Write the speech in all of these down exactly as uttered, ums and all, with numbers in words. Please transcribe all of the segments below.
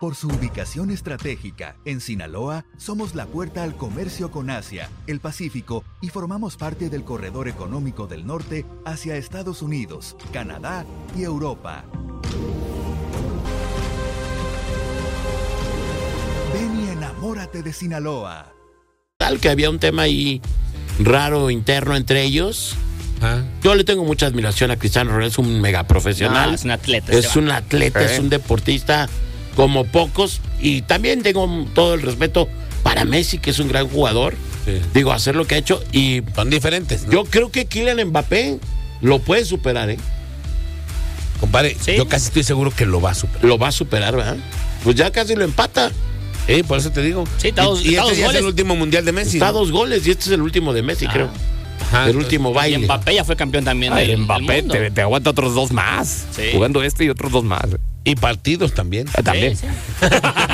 Por su ubicación estratégica, en Sinaloa, somos la puerta al comercio con Asia, el Pacífico y formamos parte del corredor económico del norte hacia Estados Unidos, Canadá y Europa. Ven y enamórate de Sinaloa. Tal que había un tema ahí raro interno entre ellos. ¿Ah? Yo le tengo mucha admiración a Cristiano Ronaldo, es un mega profesional. No, es un atleta. Es un atleta, ¿Eh? es un deportista como pocos. Y también tengo todo el respeto para Messi, que es un gran jugador. Sí. Digo, hacer lo que ha hecho. Y son diferentes, ¿no? Yo creo que Kylian Mbappé lo puede superar, ¿eh? Compadre, ¿Sí? yo casi estoy seguro que lo va a superar. Lo va a superar, ¿verdad? Pues ya casi lo empata. Eh, por eso te digo. Sí, está dos, y y está este dos ya goles. es el último mundial de Messi. Está ¿no? dos goles y este es el último de Messi, ah. creo. Ajá, el entonces, último baile. Y Mbappé ya fue campeón también. Ay, del, Mbappé del mundo. te, te aguanta otros dos más. Sí. Jugando este y otros dos más. Y partidos también. Ah, también. Sí, sí.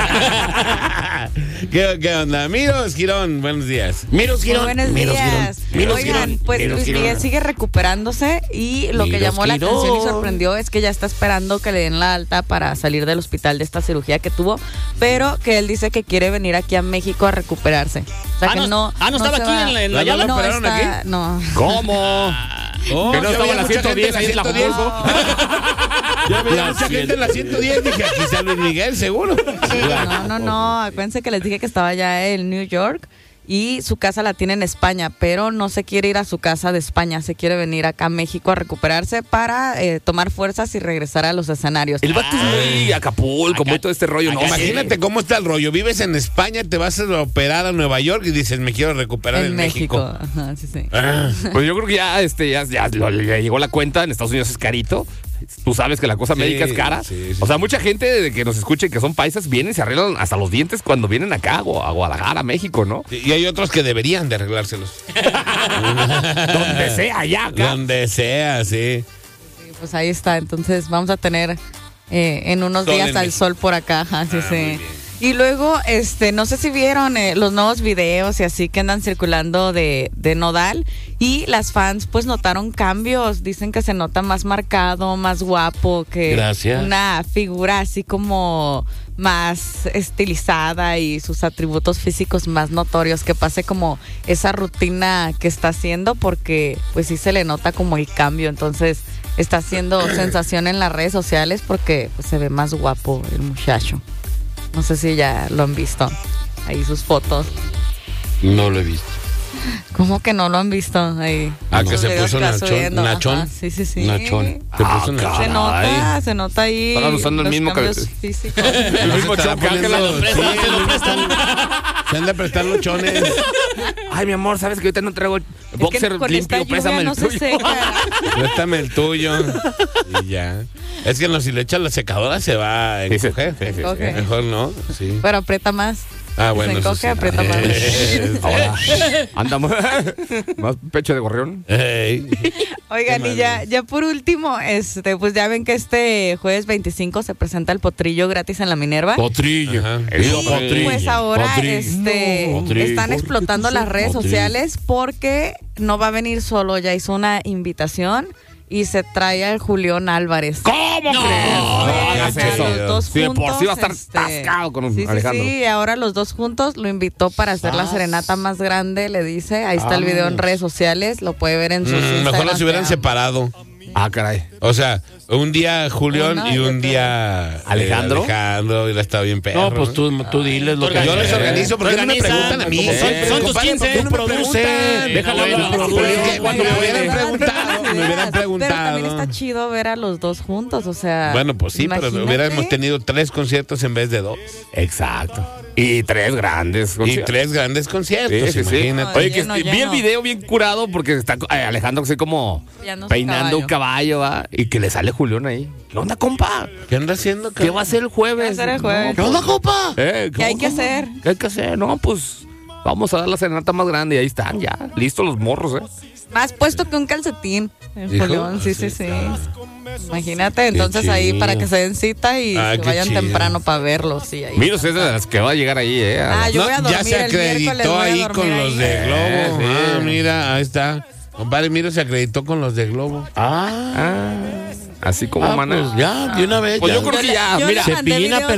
¿Qué, ¿Qué onda? Miros Girón, buenos días. Miros Girón. Buenos Miros días. Girón. Miros Oigan, Girón. pues Miros Luis Girón. Miguel sigue recuperándose y lo que Miros llamó la Girón. atención y sorprendió es que ya está esperando que le den la alta para salir del hospital de esta cirugía que tuvo, pero que él dice que quiere venir aquí a México a recuperarse. O sea Ah, que no, no, ah, no estaba se aquí va- en la- en la Yala. no, operaron está- aquí? no. ¿Cómo? Oh, que no yo estaba veía en la mucha ciento diez gente ahí en la ciento diez. Juego. Yo veía mucha gente en la ciento diez, dije, aquí está Luis Miguel, seguro. No, no, no. Acuérdense que les dije que estaba ya en New York y su casa la tiene en España, pero no se quiere ir a su casa de España, se quiere venir acá a México a recuperarse para eh, tomar fuerzas y regresar a los escenarios. El vato es muy Acapulco, muy todo este rollo. No, Imagínate cómo está el rollo. Vives en España, te vas a operar a Nueva York y dices, me quiero recuperar en, en México. México. Ajá, sí, sí. Ah. Pues yo creo que ya, este, ya, ya lo- le llegó la cuenta. En Estados Unidos es carito. Tú sabes que la cosa Sí, médica es cara. sí, sí. O sea, mucha gente de que nos escuche que son paisas vienen y se arreglan hasta los dientes cuando vienen acá a Guadalajara, México, ¿no? Y hay otros que deberían de arreglárselos. Donde sea, ya, acá. Donde sea, sí. Sí, pues ahí está. Entonces vamos a tener eh, en unos Sol días en al México. sol por acá. Ajá, sí, Ah, sí. muy bien. Y luego, este, no sé si vieron eh, los nuevos videos y así que andan circulando de, de Nodal y las fans pues notaron cambios, dicen que se nota más marcado, más guapo, que Gracias. una figura así como más estilizada y sus atributos físicos más notorios, que pase como esa rutina que está haciendo porque pues sí se le nota como el cambio, entonces está haciendo sensación en las redes sociales porque pues, se ve más guapo el muchacho. No sé si ya lo han visto. Ahí sus fotos. No lo he visto. ¿Cómo que no lo han visto? Ahí. Ah, que Los se videos puso que va nachón. subiendo. nachón. Ajá, sí, sí, sí. Nachón. Se Ah, puso nachón. Se caray. nota, se nota ahí. Están usando el los mismo cambios que- físicos. El mismo Se estará chon que Ángela. poniendo- prestan, sí, te lo no prestan. Se han de prestar los chones. Ay, mi amor, ¿sabes que ahorita no traigo Es que boxer con limpio? esta Préstame lluvia el no tuyo. se seca. Préstame el tuyo. Y ya. Es que no, si le echas la secadora se va a Sí, sí, encoger. sí, sí, sí. Ok. Mejor no, sí. Pero aprieta más. Ah, Se bueno, eso encoge, sí. aprieta más. Eh, Ahora, anda más, más pecho de gorrión. Ey. Oigan, Qué y ya, mal. ya por último, este, pues ya ven que este jueves veinticinco se presenta el potrillo gratis en la Minerva. Potrillo. Ajá. Digo, Y potrillo. pues ahora Potrillo. este, No, potrillo. están ¿Por qué explotando tú las sabes? redes Potrillo. sociales porque no va a venir solo, ya hizo una invitación y se trae al Julián Álvarez. ¿Cómo No. crees? O No sea, hagas eso. los dos Sí, de por juntos, sí va a estar este, atascado con sí, sí, Alejandro. Sí, ahora los dos juntos lo invitó para hacer la Ah. serenata más grande, le dice. Ahí está el video en redes sociales, lo puede ver en sus Mm, mejor Instagrams los hubieran de- separado. Ah, caray. O sea, un día Julián Uno y y un otro. día eh, ¿Alejandro? Alejandro, y la está bien perro. No, pues tú, tú diles lo que Yo les quieras. organizo, ¿por qué no me Organizan, preguntan a mí? como son- Eh, son tus compadre, ¿por qué quince, no me produce, preguntan? déjalo bueno, bueno, Pero es que cuando me hubieran Pero preguntado, me hubieran Pero también preguntado. está chido ver a los dos juntos, o sea. Bueno, pues sí, pero imagínate. hubiéramos tenido tres conciertos en vez de dos. Exacto. Y tres grandes. Y conciertos. tres grandes conciertos, Sí, sí, sí. imagínate. Oye, que Lleno, vi el lleno. video bien curado porque está eh, Alejandro así como Peinando su peinando un caballo, ¿va? Y que le sale Julián ahí. ¿Qué onda, compa? ¿Qué anda haciendo? ¿Qué va a hacer el jueves? ¿Qué va a hacer el jueves? ¿Qué onda, compa? Eh, ¿Qué hay ¿cómo, que cómo? hacer? ¿Qué hay que hacer? No, pues vamos a dar la serenata más grande y ahí están ya. Listos los morros, ¿eh? Más puesto que un calcetín. El ¿Dijo? Julián, sí, sí, sí. Imagínate, entonces chido. ahí para que se den cita y Ah, se qué vayan chido. temprano para verlos. Sí, ahí. Mira, usted es de las que va a llegar ahí, ¿eh? A- Ah, yo voy a dormir ya se el miércoles, acreditó voy a ahí dormir con ahí. los de Globo. Sí. Ah, mira, ahí está. Compadre, Miro se acreditó con los de Globo. Ah, Ah, así como ah, mana. pues ya, de una vez. Pues ya. yo creo que ya, Yo le mira. mandé Cepillín video